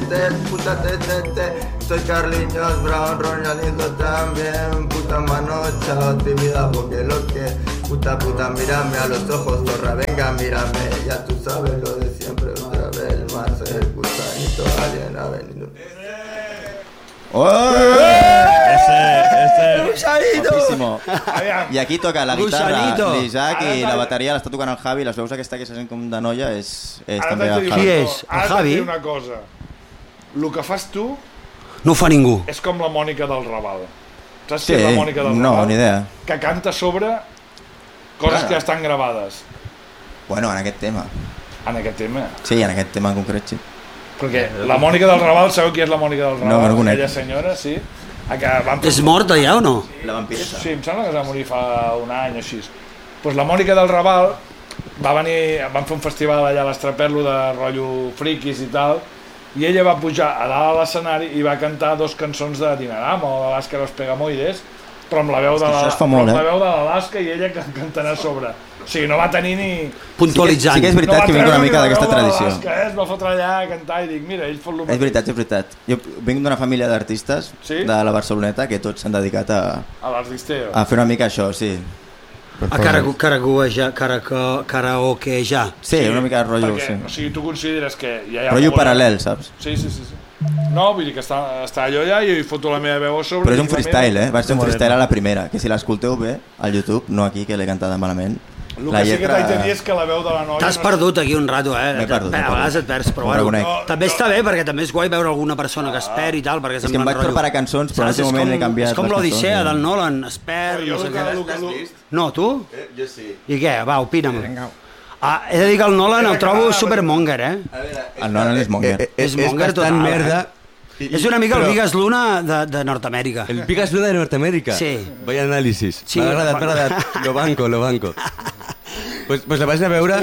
puta soy Carliños Brown, Ronaldinho también, puta manocha, timida porque lo que, puta, mírame a los ojos, zorra, venga, mírame, ya tú sabes lo de siempre, otra vez más, el gusanito, alguien ha venido. Gusanito! I aquí toca la guitarra l'Isaac i la bateria l'està tocant el Javi, les veus aquesta que se sent com de noia és també el Javi. Qui és? El Javi? Ara t'he de dir una cosa, el que fas tu no ho fa ningú. és com la Mònica del Raval. Saps Sí, qui és la Mònica del Raval? no, ni idea. Que canta sobre coses que ja estan gravades. Bueno, en aquest tema. En aquest tema. Sí, en aquest tema en concret, sí. Perquè la Mònica del Raval, sabeu qui és la Mònica del Raval? No, no conec. Aquella senyora, sí. És morta ja o no? La vampiressa. Sí, em sembla que es va morir fa un any o així. Pues la Mònica del Raval va venir, van fer un festival allà a l'Estraperlo de rotllo friquis i tal, i ella va pujar a dalt a l'escenari i va cantar 2 cançons de Dinarama o de l'Àscar Els Pegamoides, però amb la veu de l'Alaska i ella cantant a sobre. O sigui, no va tenir ni... Puntualitzant. Sí que és veritat que vinc una mica d'aquesta tradició. Es va fotre allà a cantar i dic, mira, ell fot el mateix. És veritat. Jo vinc d'una família d'artistes de la Barceloneta que tots s'han dedicat a fer una mica això, sí. A karaokejar. Sí, una mica de rotllo, sí. O sigui, tu consideres que ja hi ha... Rotllo paral·lel, saps? Sí. No, vull dir que està allò allà i foto la meva veu a sobre... Però és un freestyle, Va ser un freestyle a la primera, que si l'escolteu bé al YouTube, no aquí, que l'he cantada malament. El que sí que t'haig de dir és que la veu de la noia... T'has perdut aquí un rato, M'he perdut. A vegades et perds, però bueno, també està bé, perquè també és guai veure alguna persona que es perd i tal, perquè és que em vaig preparar cançons, però en aquest moment he canviat. És com l'Odissea del Nolan, es perd, no sé què. No, tu? Jo sí. I què? Va, opina'm. He de dir que el Nolan el trobo supermonger, El Nolan és monger. És monger total. merda. És una mica el Vigas Luna de Nord-Amèrica. El Vigas Luna de Nord-Amèrica? Sí. Vaya análisis. Sí. M'ha agradat. Lo banco. Pues la vaig anar a veure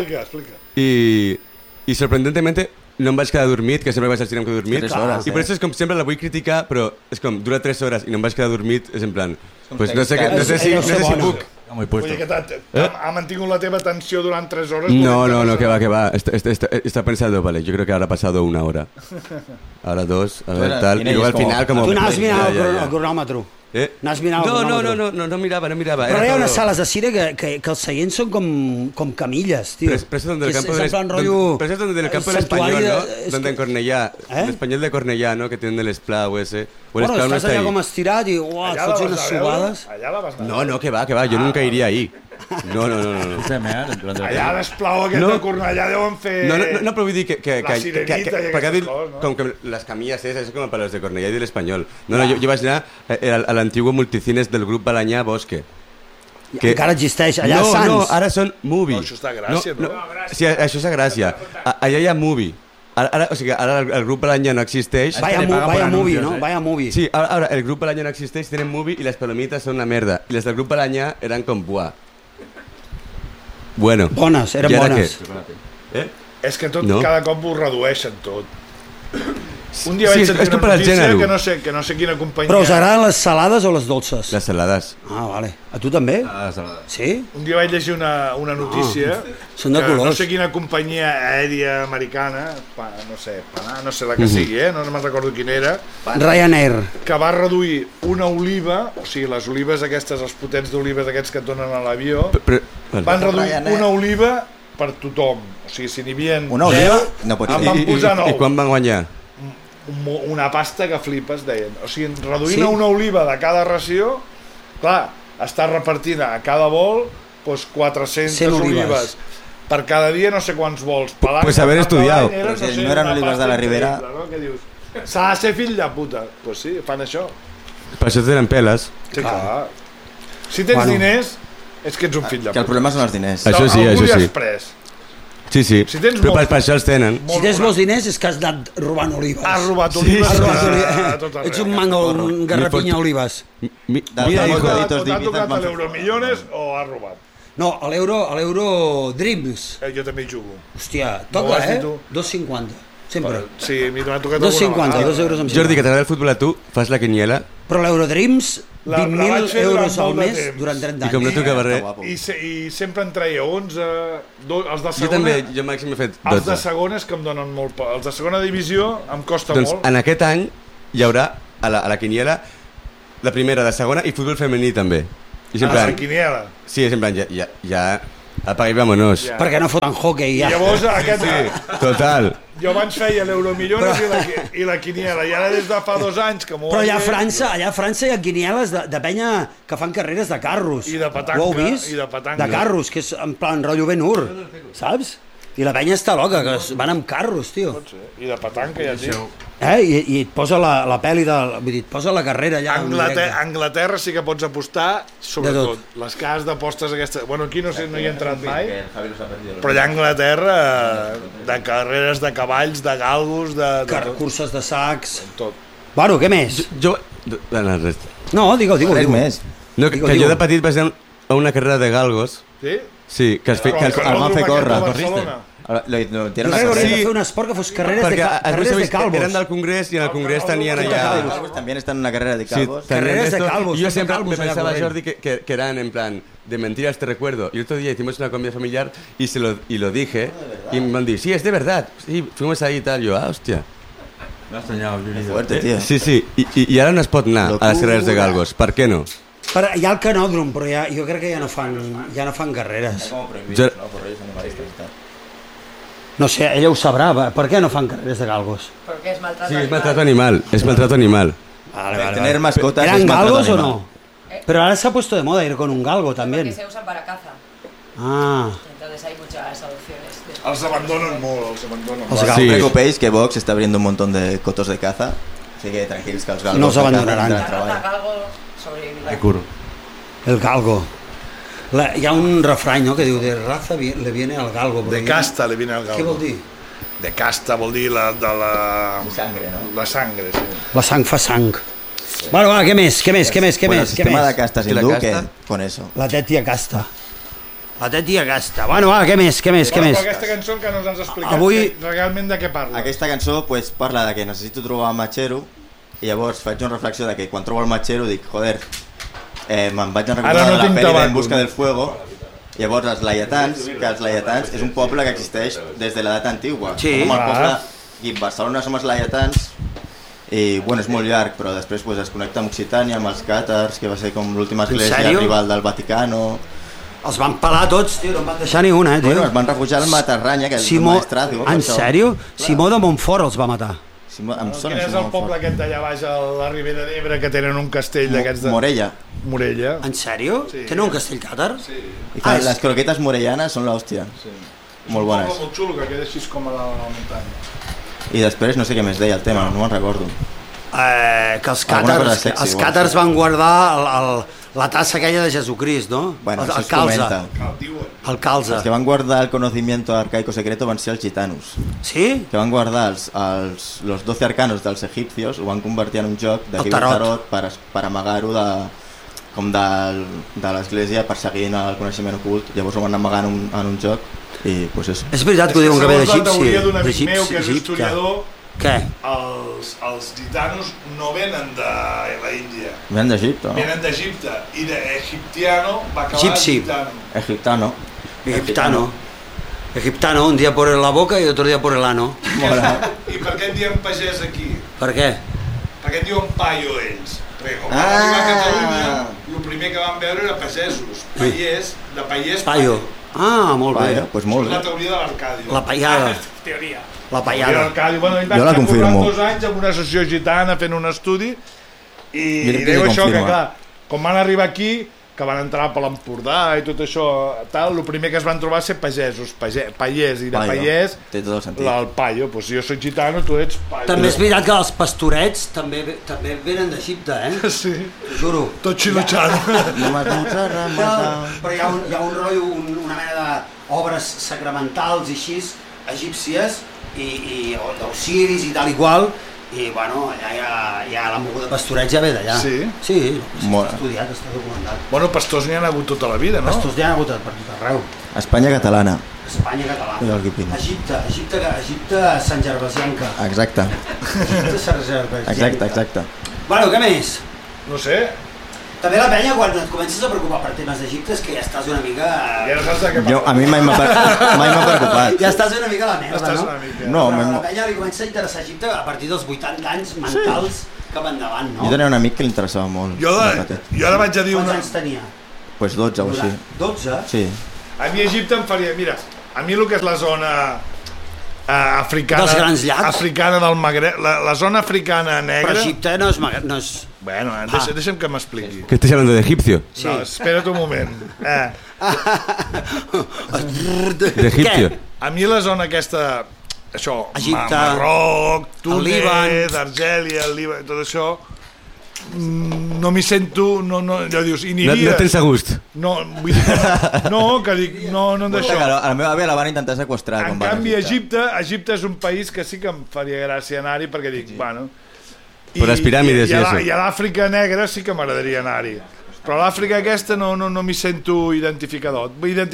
i sorprendentemente no em vaig quedar dormit, que sempre vaig al cinema dormit. 3 hores, I per això és com sempre la vull criticar, però és com dura 3 hores i no em vaig quedar dormit, és en plan... Pues no sé si puc... Vull dir que ha mantingut la teva atenció durant 3 hores. No, que va. Está pensado, vale, yo creo que ahora ha pasado 1 hora. Ahora 2, a ver, tal. Y luego al final como... Tu n'has mirat el cronòmetre? N'has mirat el cronòmetre? No mirava. Però hi ha unes sales de cine que els seients són com camilles, tío. Pero eso es donde el campo del español, ¿no? Donde en Cornellà, el español de Cornellà, ¿no? Que tienen el esclau ese. Bueno, estàs allà com estirat i fots unes subades. No, que va, yo nunca iría ahí. No. Allà l'esplau aquest de Cornellà deuen fer... No, però vull dir que la sirenita i aquestes coses, no? Com que les camilles és com per als de Cornellà i de l'Espanyol. No, jo vaig anar a l'antigo multicines del grup Balanyà Bosque. Encara existeix, allà Sants. No, ara són Movie. Això està a Gràcia, però. Sí, això és a Gràcia. Allà hi ha Movie. Ara el grup Balanyà no existeix. Vaya Movie, no? Vaya Movie. Sí, ara el grup Balanyà no existeix, tenen Movie i les palomites són una merda. I les del grup Balanyà eren com buah. Bueno. Bones, eren bones. És que cada cop ho redueixen tot. Un dia vaig sentir una notícia que no sé quina companyia... Però us agraden les salades o les dolces? Les salades. Vale. A tu també? Sí? Un dia vaig llegir una notícia són de colors. No sé quina companyia aèria americana, no sé la que sigui, no me'n recordo quina era, Ryanair, que va reduir una oliva, o sigui, les olives aquestes, els potents d'olives aquests que et donen a l'avió, van reduir una oliva per tothom. O sigui, si n'hi havia... Una oliva? No pot ser. I quan van guanyar? Una pasta que flipes, deien. O sigui, reduint una oliva de cada ració, clar, està repartint a cada vol 400 olives per cada dia, no sé quants vols. Pues haver estudiat. Però si no eren olives de la Ribera... Què dius? S'ha de ser fill de puta. Pues sí, fan això. Per això tenen peles. Sí, clar. Si tens diners, és que ets un fill de puta. Que el problema són els diners. Això sí. Sí. Si però per això els tenen. Si tens molts diners és que has anat robant olives. Has robat olives. Ets un mango, un garrapinya olives. T'ha tocat l'Euromillones o has robat? No, a l'Euro Dreams. Jo també hi jugo. Hòstia, toca, 2,50. Sempre. Sí, m'hi ha tocat 2,50, 2 euros amb 50. Jordi, que t'agrada el futbol a tu, fas la quiniela. Però l'Euro Dreams 20.000 euros al mes durant 30 anys. I com no tocava res... I sempre en treia 11, els de segona... Jo també, jo màxim he fet 12. Els de segona és que em donen molt poc. Els de segona divisió em costa doncs molt. En aquest any hi haurà a la quiniela la primera de segona i futbol femení també. I sempre, la quiniela? Sí, sempre ja apaga i vámonos. Ja. Perquè no foten hockey ja. I llavors aquest... Sí, total. Jo abans feia l'Euromillones i la quiniela, i ara des de fa 2 anys que m'ho... Però allà a França hi ha quinieles de penya que fan carreres de carros. I de petanca. Ho heu vist? I de petanca. De carros, que és en plan rotllo Ben Hur, saps? I la penya està loca, que van amb carros, tio. I de petanca, ja et dic. I et posa la pel·li vull dir, et posa la carrera allà. A Anglaterra sí que pots apostar, sobretot. Les cases d'apostes aquestes... Bueno, aquí no sé, no hi he entrat mai, però allà a Anglaterra, de carreres de cavalls, de galgos, de curses de sacs... Tot. Bueno, què més? No, digue-ho. Res més. No, que jo de petit vaig anar a una carrera de galgos. Sí? Sí, que el van fer córrer. Hauria de fer un esport que fos carreres de calvos. Eren del Congrés i en el Congrés tenien allà... També estan en una carrera de calvos. Carreras de calvos. Yo siempre me pensaba, Jordi, que eran en plan, de mentiras te recuerdo. Y el otro día hicimos una comida familiar y lo dije. Y me han dicho, sí, es de verdad. Sí, fuimos ahí y tal. Yo, hostia. M'ha estranyat, fuerte, tío. Sí. I ara no es pot anar a les carreres de galgos. Per què no? Hi ha el canòdrom, però jo crec que ja no fan carreres. No sé, ella ho sabrà. Per què no fan carreres de galgos? Perquè és maltrato animal. Sí, és maltrato animal. És maltrato animal. Vale. Tener mascotas es ¿Eran maltrato galgos animal. o no? Pero ahora se ha puesto de moda ir con un galgo también. Porque se usan para caza. Ah. Entonces hay muchas adopciones. Els abandonen molt, els abandonen. No os preocupéis que Vox está abriendo un montón de cotos de caza. Así que tranquilos que los galgos... No os abandonarán. La raza galgo sobrevivirá. El galgo. Hi ha un refrany, no?, que diu de raza le viene al galgo. De casta le viene al galgo. Què vol dir? De casta vol dir la sangre, no? La sangre, sí. La sang fa sang. Sí. Bueno, va, què més? Bueno, el sistema de castas hindú, que con eso. La tètia casta. Bueno, va, què més? Aquesta cançó que no ens has explicat realment de què parla. Aquesta cançó pues, parla de que necessito trobar un matxero i llavors faig una reflexió de que quan trobo el matxero dic, joder, me'n vaig a recordar de la pel·li d'En busca del fuego. Llavors els laietans és un poble que existeix des de l'edat antigua. Sí. Com el poble, i a Barcelona som els laietans i bueno, és molt llarg, però després pues, es connecta amb Occitània, amb els càtars, que va ser com l'última església rival del Vaticano. Els van pelar tots, tio, no en van deixar ni una, tio. Bueno, es van refugiar al Matarranya, que és un maestrat. En sèrio? Simó de Montfort els va matar. Quin és el poble aquest d'allà baix a la Ribera d'Ebre que tenen un castell d'aquests de... Morella. En sèrio? Sí. Tenen un castell càtar? Sí. Les croquetes morellanes són l'hòstia. Sí. Molt bones. És un poble molt xulo que queda així com a la muntanya. I després no sé què més deia el tema, no me'n recordo. Que els càtars van guardar la tassa aquella de Jesucrist, no? Bueno, el calze. El calze. Els que van guardar el conocimiento arcaico secreto van ser els gitanos. Sí? Que van guardar los 12 arcanos dels egipcios, ho van convertir en un joc de tarot per amagar-ho de l'església perseguint el coneixement ocult. Llavors ho van amagar en un joc i pues eso. És veritat que ho diuen que ve d'Egipci. És la teoria d'un amic meu que és historiador. Què? Els gitanos no venen de la Índia. Venen d'Egipte, no? Venen d'Egipte. I d'egiptiano va acabar Egiptano, un dia por la boca i otro dia por el ano. I per què en diem pagès aquí? Per què? Perquè en diuen paio ells. Perquè com van arribar a Catalunya, el primer que van veure era pagesos. Paiers, de paiers, paio. Ah, molt bé. Pues molt bé. És la teoria de l'Arcadi. La paiada. Teoria. La paiada. Jo la confirmo. 2 anys amb una associació gitana fent un estudi i diu això que clar, com van arribar aquí, que van entrar per l'Empordà i tot això, tal, el primer que es van trobar va ser pagesos, paiers, i de paiers el paio, doncs jo soc gitano, tu ets paio. També és veritat que els pastorets també venen d'Egipte, Sí. T'ho juro. Tot xilotxant. Però hi ha un rotllo, una mena d'obres sacramentals i així, egípcies, i d'Osiris i tal i qual, i bueno, allà hi ha la moguda pastoreig ja ve d'allà. Sí? Sí, està estudiat, està documentat. Bueno, pastors n'hi ha hagut tota la vida, no? Pastors n'hi ha hagut per tot arreu. Espanya catalana. Egipte, Sant Gervasianca. Exacte. Egipte, Sant Gervasianca. Exacte. Bueno, què més? No sé. També la penya, quan et comences a preocupar per temes d'Egipte, és que ja estàs una mica... A mi mai m'ha preocupat. Ja estàs una mica a la merda, no? No, però la penya li comença a interessar Egipte a partir dels 80 anys mentals cap endavant, no? Jo tenia un amic que li interessava molt. Jo ara vaig a dir Quants anys tenia? Pues 12 o així. 12? Sí. A mi Egipte em faria... Mira, a mi el que és la zona africana... Dels grans llacs? Africana del Magreb, la zona africana negra... Però Egipte no és... Bueno, deixa'm que m'expliqui. ¿Qué estás hablando de egipcio? Sí. No, espera't un moment. De egipcio. A mi la zona aquesta... Això, Egipte, Marroc, el Líban. Túnez, Argèlia, el Líban, tot això... No m'hi sento... Ja dius, i aniria... No tens a gust. No, vull dir que no, dic, no d'això. A la meva àvia la van intentar sequestrar. En canvi, Egipte és un país que sí que em faria gràcia anar-hi, perquè dic, bueno... Per les piràmides i això. I a l'Àfrica negra sí que m'agradaria anar-hi. Però a l'Àfrica aquesta no m'hi sento identificador.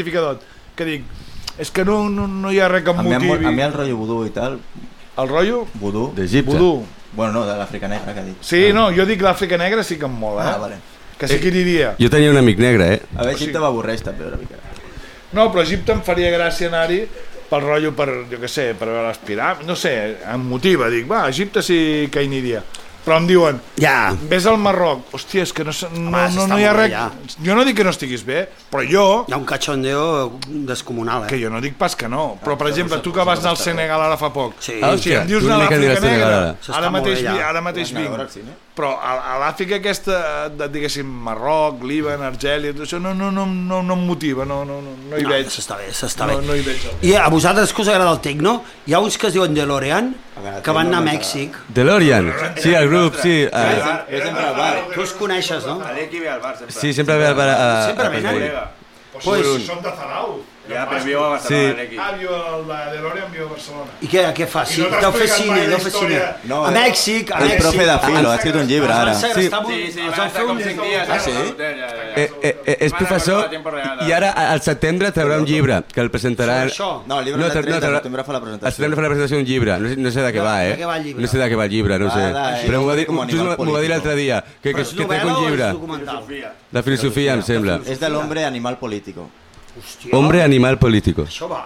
Que dic, és que no hi ha res que em motivi. A mi el rotllo vudú i tal... El rotllo? Vudú. D'Egipte. Bueno, no, de l'Àfrica negra, que dic. Sí, no, jo dic l'Àfrica negra sí que em mola, vale. Que sí que aniria. Jo tenia un amic negre, A veure, Egipte m'avorreix també una mica. No, però Egipte em faria gràcia anar-hi pel rotllo per, jo què sé, per veure les piràmides, no sé, em motiva, dic, va, Egipte sí que hi aniria. Però em diuen, vés al Marroc, hòstia, és que no hi ha res... Jo no dic que no estiguis bé, però jo... Hi ha un cachondeo descomunal, Que jo no dic pas que no, però per exemple, tu que vas anar al Senegal ara fa poc, Sí. si em dius anar a l'Àfrica Negra, ara mateix vinc, però a l'Àfrica aquesta, diguéssim, Marroc, Líban, Argèlia, tot això no em motiva, no hi veig. S'està bé. No hi veig. I a vosaltres que us agrada el tecno, hi ha uns que es diuen DeLorean, que van anar a Mèxic. DeLorean. Sí, el grup, sí. Jo sempre al bar. Tu els coneixes, no? L'Equi ve al bar sempre. Sí, sempre ve al bar. Sempre venen. Pues som de Zarau. Ja, però viu a Barcelona, l'Equi. Viu el de DeLorean, viu a Barcelona. I què fa? Sí, deu fer cine, No, a Mèxic, El profe de Filo ha escrit un llibre ara. Sí, va estar com 5 dies a l'hotel. És professor i ara al setembre traurà un llibre que el presentarà... No, el llibre del 30 de setembre fa la Al presentació. setembre fa la presentació d'un llibre. No sé de què va, De què va el llibre? No sé de què va el llibre, no sé. Però m'ho va dir l'altre dia, que trec un llibre. La filosofia, em sembla. És de l'hombre animal político. Hombre animal político. Això va.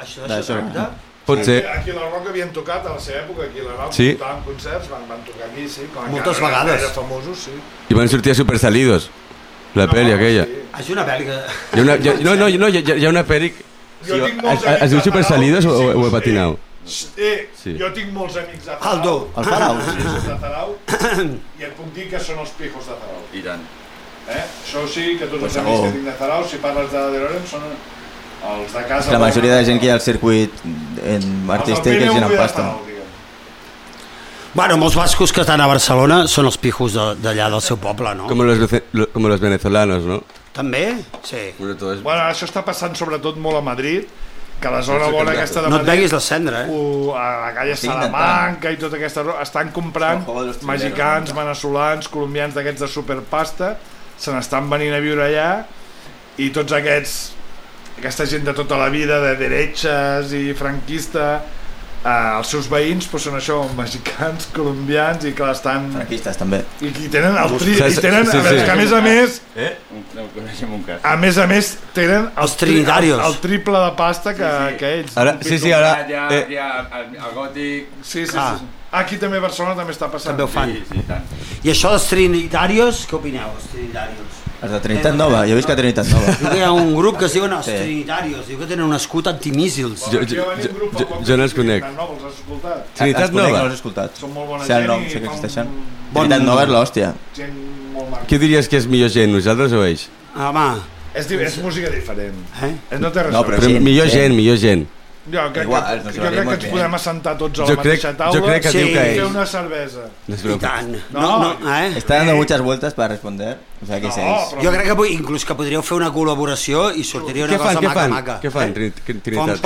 Pot ser. Aquí a la Roca havien tocat a la seva època, aquí a l'Arau, Sí. portaven concerts, van tocar aquí, sí. Moltes vegades. Era famosos, sí. I van sortir a Super Salidos, la pel·li aquella. És una pel·li que... Hi ha una pel·li... Jo tinc molts amics Es diu a Super Zarau. Salidos o he patinat? Sí. Jo tinc molts amics a Zarau. Aldo. El Farau. Sí, de Zarau. I et puc dir que són els pijos de Zarau. I tant. Això sí, que tots els Pues amics segur. que tinc de Zarau, si parles de DeLorean, són els de casa. La majoria de gent que hi ha al circuit artístic és gent amb pasta. Bueno, molts bascos que estan a Barcelona són els pijos d'allà del seu poble, no? Como los venezolanos, ¿no? També? Sí. Bueno, això està passant sobretot molt a Madrid, que la zona bona aquesta de No et Madrid, beguis la cendra, a la calle Estic Salamanca i tota aquesta... Estan comprant És el juego de los mexicans, trileros, veneçolans, colombians d'aquests de superpasta, se n'estan venint a viure allà i tots aquesta gent de tota la vida, de derechas i franquista, els seus veïns són això, mexicans, colombians i que l'estan... Franquistes també. I tenen el Sí, sí, que a més No coneixem un cas. a més tenen Els trinitarios. el triple de pasta que ells. Ara, sí, ara... Hi ha el gòtic... Sí. Aquí també a Barcelona també està passant. També ho fan. Sí, tant. I això dels trinitarios, què opineu, els trinitarios? Els de Trinitat Nova, jo visc a Trinitat Nova. Diu que hi ha un grup que es diuen els Sí. trinitarios, diu que tenen un escut antimíssils. Jo no els conec. Els has escoltat? Trinitat Els conec, Nova? no els he escoltat. Són molt bona Sé el gent nom, i sé que fan existeixen. Bon- Trinitat Nova és l'hòstia. gent molt maca. Qui diries que és millor gent, nosaltres o ells? Home, És música diferent. No té res No, a però veure. sí. Millor gent, millor gent. Jo crec Igual, que nos ens llevaremos bien. podem assentar tots a la Jo crec- mateixa taula jo crec que diu que i fer ells. una cervesa. i tant. No, Está dando muchas vueltas para responder. O sea que sé. però- Jo crec que inclús que podríeu fer una col·laboració i sortiria una cosa maca. Què fan, Fan Trinitat?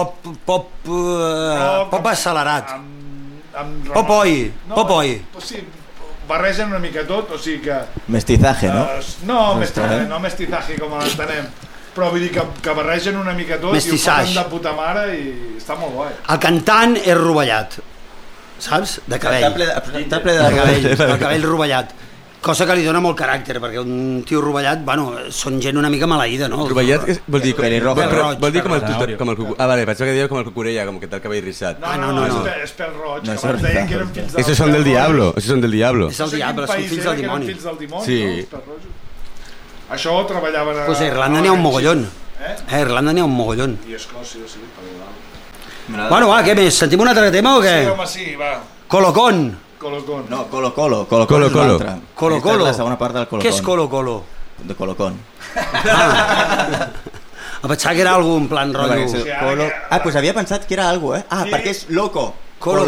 pop accelerat. amb Pop oi, pop oi. Sí, barregen una mica tot, o sigui que... Mestizaje, ¿no? No, Mestizaje. no mestizaje com l'entenem, però vull dir que barregen una mica tot Mestissatge. i ho posen de puta mare i està molt guai. El cantant és rovellat, saps? De cabell. Està ple de De cabell, el cabell rovellat. Cosa que li dona molt caràcter, perquè un tio rovellat, bueno, són gent una mica maleïda, no? Rovellat vol dir com el tutor. Vale, pensava que dieu com el cucurella, com que té el cabell rissat. No. És pèl roig, que abans deien que eren fills del... Esos son del diablo, esos son del diablo. És el diable, són fills del dimoni. Sí. Això treballaven a... Pues a Irlanda n'hi ha un mogollon. A Irlanda n'hi ha un mogollon. I Escòcia, sí, per Irlanda. Bueno, va, què més? Sentim un altre tema o què? Sí, home, sí, va. Colocón. No, Colo. Colo. La segona part del Colocón. Què és Colo? De Colocón. Pensava que era algú en plan rotllo. Pues havia pensat que era algo, perquè és loco. Colo.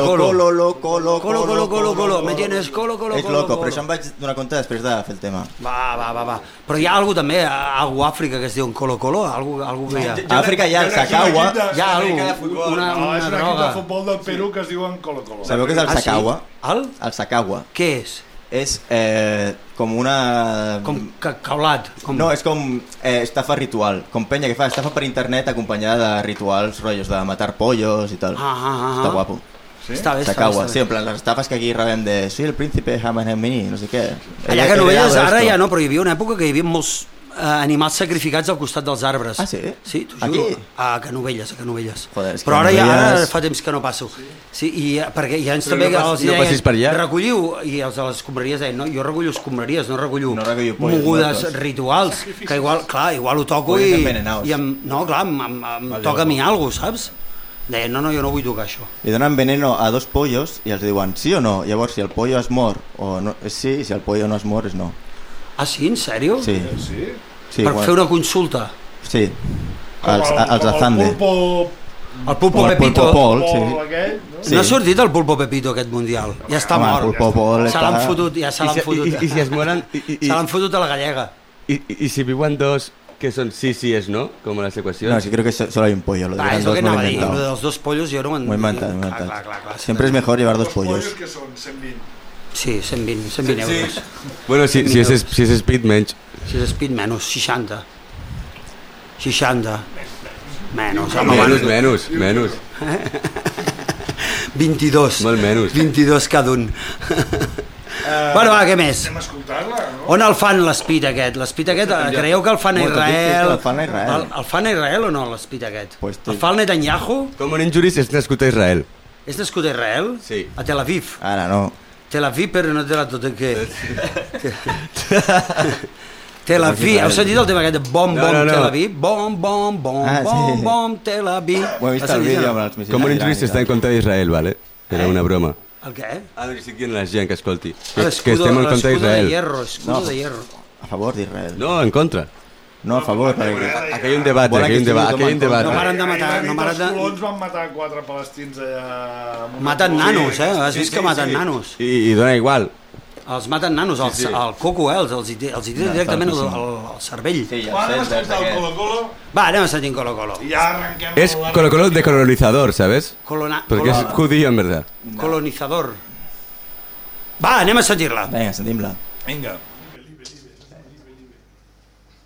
Me tienes colo. És loco, però això em vaig donar compte després de fer el tema. Va. Però hi ha algú també, algú a Àfrica que es diu Colo, algú que hi ha. A Àfrica hi ha el Sakawa. Hi ha algú, una és un equip droga. de futbol del Perú que es diuen Colo. Sabeu què és el Sakawa? El Sakawa. què és? És com una... Com caulat. No, és com estafa ritual. Com penya que fa estafa per internet acompanyada de rituals, rotllos de matar pollos i tal. Està guapo. Sí? Està bé. Sí, en plan, les estafes que aquí rebem de soy el príncipe Hamani, no sé què. Allà que Novelles ara ja no, però hi havia una època que hi havia molts animals sacrificats al costat dels arbres. Ah, sí? Sí, t'ho juro. Aquí? A Canovelles. Joder, però ara fa temps que no passo. Sí, i perquè hi ha anys també que els deien recolliu, i els de les escombraries deien, no, jo recollo escombraries, no recollo mogudes rituals, que igual ho toco i no, clar, em toca a mi alguna cosa, saps? Deien, no, jo no vull tocar això. Li donen veneno a dos pollos i els diuen sí o no, llavors si el pollo es mor o no, és sí, i si el pollo no es mor és no. Ah, sí? En sèrio? Sí. Per fer una consulta? Sí, els de Zande. El pulpo Pepito. No ha sortit el pulpo Pepito aquest mundial, ja està mort. Se l'han fotut, ja se l'han fotut. I si es moren... Se l'han fotut a la gallega. I si viuen dos... que son sí es no, como las ecuaciones. No, sí creo que solo hay un pollo. Lo es lo que anava a dir, lo dels dos pollos jo no m'ho he inventat. Siempre es mejor llevar dos pollos. Dos pollos que són 120. Sí, 120 euros. Bueno, si és speed, menys. Si és speed, menys, 60. Menys. 22. Molt menys. 22 cada un. Bueno, va, què més? Anem a escoltar-la, no? On el fan l'espit aquest? L'espit aquest, creieu que el fan a Israel? El fan a Israel o no, l'espit aquest? El fa el Netanyahu? Com un injuris és nascut a Israel. És nascut a Israel? Sí. A Tel Aviv? Ara no. Tel Aviv, però no te la tot què? Tel Aviv, heu sentit el tema aquest de bom, Tel Aviv? Bom, Tel Aviv. Ho he vist al vídeo amb els missiles. Com un injuris està en contra d'Israel, vale? Era una broma. El què? Ara estic dient a la gent que escolti. Que estem en contra d'Israel. Escudo de hierro. A favor d'Israel. No, en contra. No, a favor. Aquí hi ha un debat. No paren de matar. Els colons van matar 4 palestins allà... Maten nanos, Has vist que maten nanos? I dona igual. Els maten nanos, el coco, els hi tira directament al cervell. Va, anem a escoltar el Colo-Colo. Va, anem a sentir Colo-Colo. I ja arrenquem... És Colo-Colo de colonizador, ¿sabes? Porque es judío, en verdad. Colonizador. Va, anem a sentir-la. Vinga, sentim-la. Vinga.